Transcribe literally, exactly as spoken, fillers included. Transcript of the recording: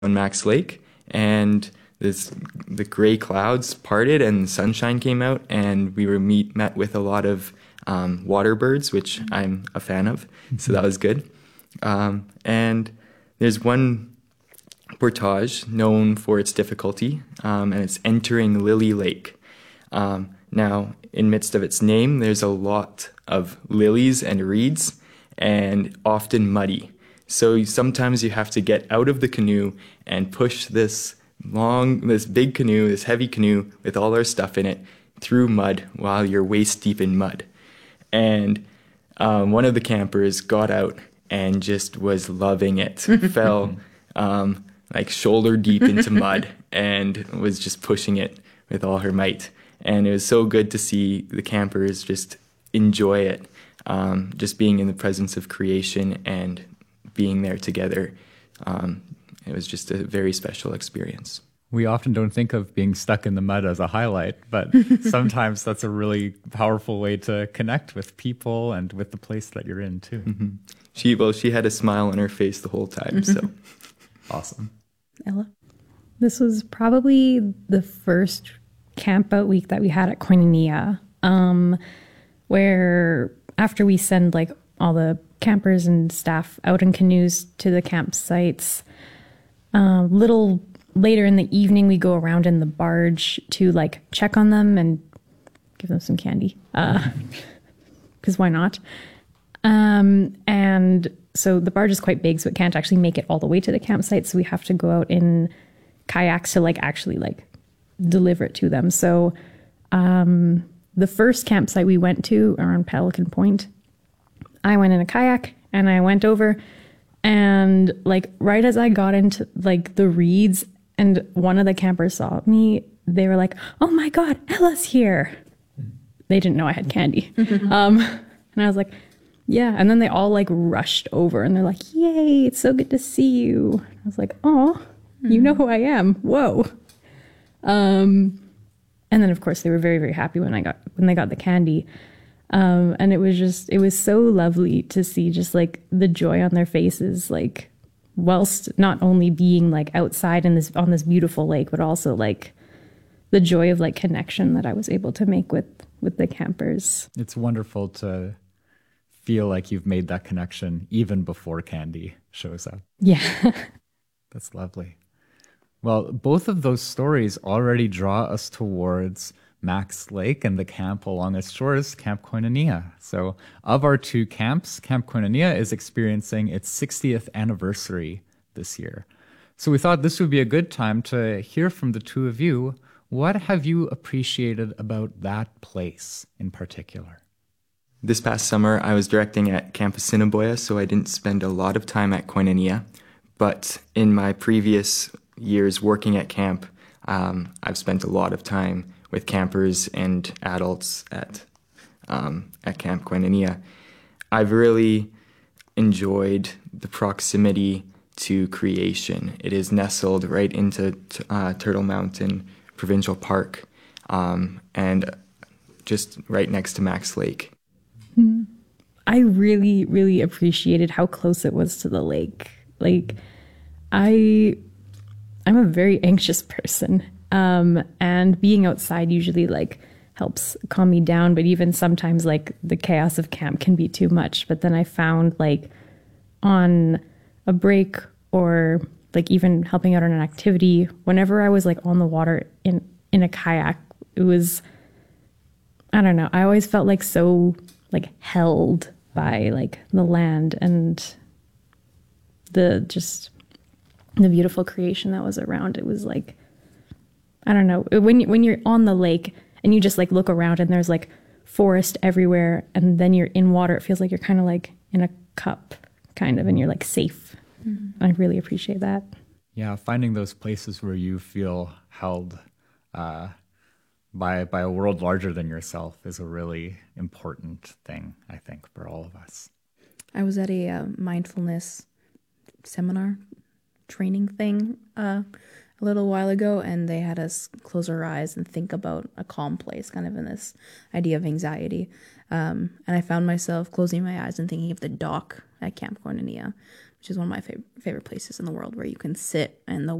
on Max Lake, and this the gray clouds parted and sunshine came out, and we were meet met with a lot of um, water birds, which I'm a fan of, so that was good. Um, and there's one portage known for its difficulty, um, and it's entering Lily Lake. Um, now, in midst of its name, there's a lot of lilies and reeds, and often muddy. So sometimes you have to get out of the canoe and push this long, this big canoe, this heavy canoe with all our stuff in it through mud while you're waist deep in mud. And um, one of the campers got out and just was loving it, fell um, like shoulder deep into mud and was just pushing it with all her might. And it was so good to see the campers just enjoy it, um, just being in the presence of creation and being there together. Um, it was just a very special experience. We often don't think of being stuck in the mud as a highlight, but sometimes that's a really powerful way to connect with people and with the place that you're in too. Mm-hmm. She, well, she had a smile on her face the whole time, so. Awesome. Ella? This was probably the first camp out week that we had at Koinonia, um, where after we send like all the campers and staff out in canoes to the campsites, a uh, little later in the evening, we go around in the barge to like check on them and give them some candy. Uh, because why not? Um, and so the barge is quite big, so it can't actually make it all the way to the campsite. So we have to go out in kayaks to like actually like deliver it to them. So um, the first campsite we went to around Pelican Point, I went in a kayak and I went over, and like right as I got into like the reeds and one of the campers saw me, they were like, "Oh my God, Ella's here." They didn't know I had candy. um, and I was like, yeah. And then they all like rushed over and they're like, "Yay, it's so good to see you." I was like, "Oh, mm-hmm. You know who I am. Whoa." Um, and then of course they were very, very happy when I got, when they got the candy. Um, and it was just, it was so lovely to see just like the joy on their faces, like whilst not only being like outside in this, on this beautiful lake, but also like the joy of like connection that I was able to make with, with the campers. It's wonderful to feel like you've made that connection even before candy shows up. Yeah. That's lovely. Well, both of those stories already draw us towards Max Lake and the camp along its shores, Camp Koinonia. So of our two camps, Camp Koinonia is experiencing its sixtieth anniversary this year. So we thought this would be a good time to hear from the two of you. What have you appreciated about that place in particular? This past summer, I was directing at Camp Assiniboia, so I didn't spend a lot of time at Koinonia. But in my previous years working at camp, um, I've spent a lot of time with campers and adults at um, at Camp Koinonia. I've really enjoyed the proximity to creation. It is nestled right into uh, Turtle Mountain Provincial Park, um, and just right next to Max Lake. I really, really appreciated how close it was to the lake. Like, I, I'm a very anxious person, um, and being outside usually like helps calm me down. But even sometimes, like the chaos of camp can be too much. But then I found like on a break or like even helping out on an activity, whenever I was like on the water in in a kayak, it was, I don't know, I always felt like so like held by like the land and the just the beautiful creation that was around. It was like, I don't know, when when you're on the lake and you just like look around and there's like forest everywhere, and then you're in water, it feels like you're kind of like in a cup kind of, and you're like safe. Mm-hmm. I really appreciate that. Yeah, finding those places where you feel held uh, by by a world larger than yourself is a really important thing, I think, for all of us. I was at a uh, mindfulness seminar training thing uh, a little while ago, and they had us close our eyes and think about a calm place, kind of in this idea of anxiety. Um, and I found myself closing my eyes and thinking of the dock at Camp Koinonia, which is one of my fav- favorite places in the world, where you can sit and the